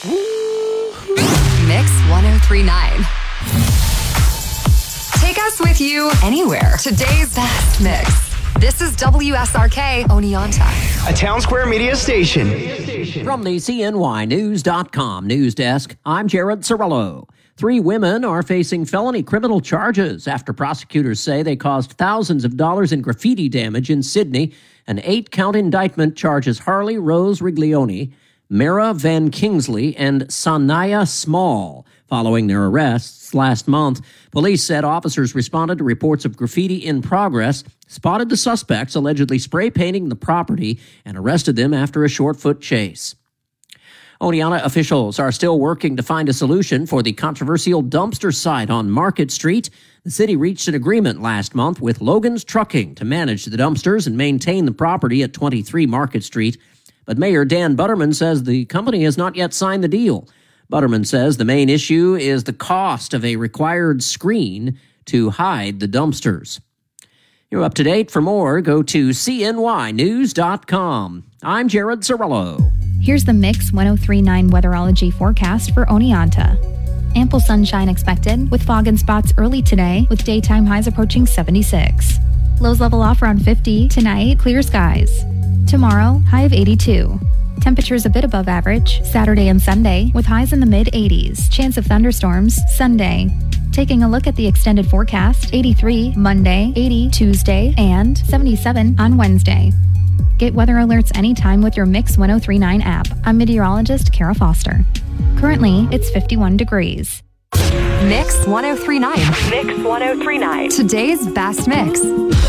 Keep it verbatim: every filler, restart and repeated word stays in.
Mix ten thirty-nine. Take us with you anywhere. Today's best mix. This is W S R K Oneonta, a Town Square Media station. From the C N Y News dot com news desk, I'm Jared Cirillo. Three women are facing felony criminal charges after prosecutors say they caused thousands of dollars in graffiti damage in Sydney. An eight-count indictment charges Harley Rose Riglione, Mara Van Kingsley, and Sanaya Small. Following their arrests last month, police said officers responded to reports of graffiti in progress, spotted the suspects allegedly spray painting the property, and arrested them after a short-foot chase. Oneonta officials are still working to find a solution for the controversial dumpster site on Market Street. The city reached an agreement last month with Logan's Trucking to manage the dumpsters and maintain the property at twenty-three Market Street. But Mayor Dan Butterman says the company has not yet signed the deal. Butterman says the main issue is the cost of a required screen to hide the dumpsters. You're up to date. For more, go to C N Y News dot com. I'm Jared Cirillo. Here's the Mix ten thirty-nine weatherology forecast for Oneonta. Ample sunshine expected, with fog and spots early today, with daytime highs approaching seventy-six. Lows level off around fifty. Tonight, clear skies. Tomorrow, high of eighty-two. Temperatures a bit above average Saturday and Sunday, with highs in the mid-eighties. Chance of thunderstorms Sunday. Taking a look at the extended forecast, eighty-three Monday, eighty Tuesday, and seventy-seven on Wednesday. Get weather alerts anytime with your Mix ten thirty-nine app. I'm meteorologist Kara Foster. Currently, it's fifty-one degrees. Mix ten thirty-nine. Mix ten thirty-nine. Today's best mix.